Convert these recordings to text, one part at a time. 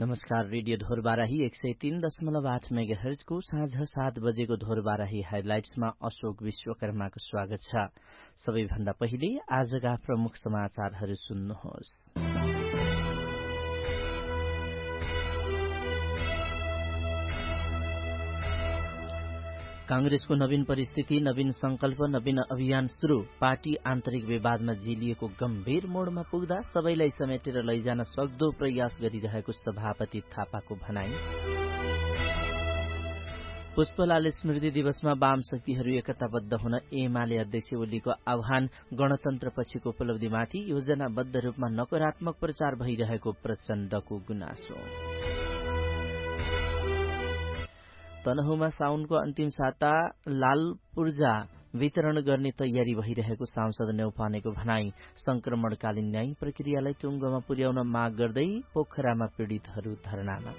नमस्कार। रेडियो ढोरबाराही 103.8 मेगाहर्जको साँझ 7 बजेको ढोरबाराही हाइलाइट्समा अशोक विश्वकर्माको स्वागत छ। सबैभन्दा पहिले आजका प्रमुख समाचारहरू सुन्नुहोस्। कांग्रेसको नवीन परिस्थिति, नवीन संकल्प, नवीन अभियान शुरू। पार्टी आन्तरिक विवादमा झेलिएको गम्भीर मोडमा पुग्दा सबैलाई समेटेर लैजान सक्दो प्रयास गरिरहेको सभापति थापाको भनाई। पुष्पलाल स्मृति दिवसमा वाम शक्तिहरू एकताबद्ध हुन एमाले अध्यक्ष ओलीको आह्वान। गणतन्त्रपछिको उपलब्धिमाथि योजनाबद्ध रूपमा नकारात्मक प्रचार भइरहेको प्रचण्डको गुनासो। तनहुमा साउनको अन्तिम साता लाल पूर्जा वितरण गर्ने तयारी भइरहेको सांसद नेउपानेको भनाई। संक्रमणकालीन न्याय प्रक्रियालाई टुङ्गोमा पुर्याउन माग गर्दै पोखरामा पीड़ितहरू धरनामा।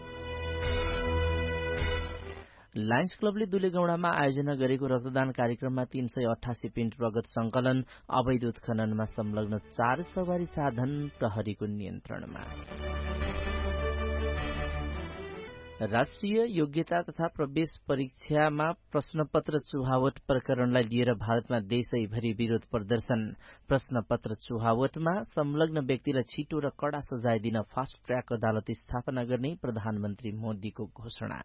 लायन्स क्लबले दुलेगौडामा आयोजना गरेको रक्तदान कार्यक्रममा 388 पिण्ड रगत संकलन। अवैध उत्खननमा संलग्न 4 सवारी साधन प्रहरीको नियन्त्रणमा। राष्ट्रिय योग्यता तथा प्रवेश परीक्षामा प्रश्नपत्र चुहावट प्रकरणलाई लिएर भारतमा देशैभरि विरोध प्रदर्शन। प्रश्नपत्र चुहावटमा संलग्न व्यक्तिलाई छिटो र कड़ा सजाय दिन फास्ट ट्र्याक अदालत स्थापना गर्ने प्रधानमन्त्री मोदीको घोषणा।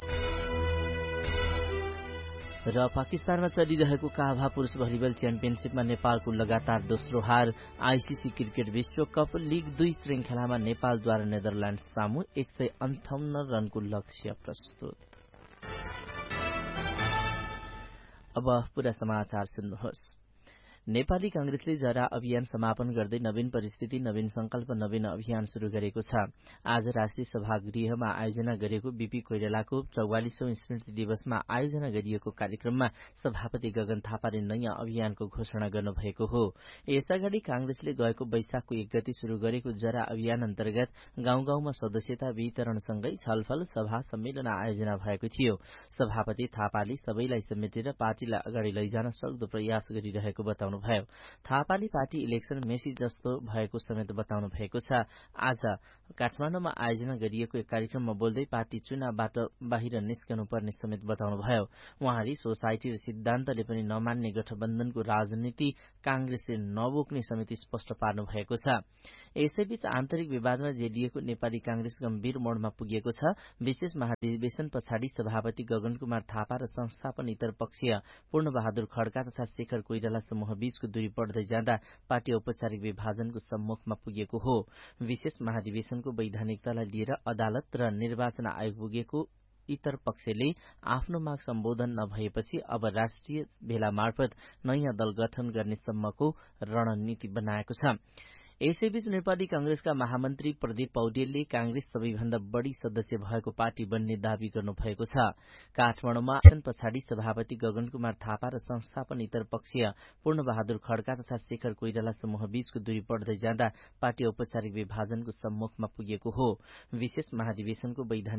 र पाकिस्तानमा चलिरहेको काभा पुरूष भलिबल च्याम्पियनशीपमा नेपालको लगातार दोस्रो हार। आईसीसी क्रिकेट विश्वकप लीग 2 श्रृंखलामा नेपालद्वारा नेदरल्याण्ड्स सामु 158 रनको लक्ष्य प्रस्तुत। अब पूरा समाचार सुन्नुहोस्। नेपाली कांग्रेसले जरा अभियान समापन गर्दै नवीन परिस्थिति, नवीन संकल्प, नवीन अभियान शुरू गरेको छ। आज राष्ट्रिय सभागृहमा आयोजना गरेको बीपी कोइरालाको 44औं स्मृति दिवसमा आयोजना गरिएको कार्यक्रममा सभापति गगन थापाले नयाँ अभियानको घोषणा गर्नुभएको हो। यसअगाडि कांग्रेसले गएको वैशाखको 1 गते शुरू गरेको जरा अभियान अन्तर्गत गाउँ गाउँमा सदस्यता वितरणसँगै छलफल, सभा, सम्मेलन आयोजना भएको थियो। सभापति थापाले सबैलाई समेटेर पार्टीलाई अगाडि लैजान सक्दो प्रयास गरिरहेको बताउनु भयो। थापाले पार्टी इलेक्सन मेसी जस्तो भएको समेत बताउनु भएको छ। आज काठमाडौँमा आयोजना गरिएको एक कार्यक्रममा बोल्दै पार्टी चुनावबाट बाहिर निस्कनु पर्ने समेत बताउनु भयो। उहाँले सोसाइटी र सिद्धान्तले पनि नमान्ने गठबन्धनको राजनीति कांग्रेसले नबोक्ने समेत स्पष्ट पार्नु भएको छ। यसैबीच आन्तरिक विवादमा झेलिएको नेपाली कांग्रेस गम्भीर मोडमा पुगेको छ। विशेष महाधिवेशन पछाडि सभापति गगन कुमार थापा र संस्थापन इतर पक्षीय पूर्णबहादुर खड्का तथा शेखर कोइराला समूह बीचको दूरी बढ्दै जाँदा पार्टी औपचारिक विभाजनको सम्मुखमा पुगेको हो। विशेष महाधिवेशनको वैधानिकतालाई लिएर अदालत र निर्वाचन आयोग पुगेको इतर पक्षले आफ्नो माग सम्बोधन नभएपछि अब राष्ट्रिय भेला मार्फत नयाँ दल गठन गर्ने सम्मको रणनीति बनाएको छ। यसैबीच नेपाली कांग्रेसका महामन्त्री प्रदीप पौडेलले कांग्रेस सबैभन्दा बढ़ी सदस्य भएको पार्टी बन्ने दावी गर्नुभएको छ। काठमाडौँमा पछाडि सभापति गगन कुमार थापा र संस्थापन इतर पक्षीय पूर्णबहादुर खड्का तथा शेखर कोइराला समूह बीचको दूरी बढ्दै जाँदा पार्टी औपचारिक विभाजनको सम्मुखमा पुगेको हो। विशेष महाधिवेशनको वैधानिक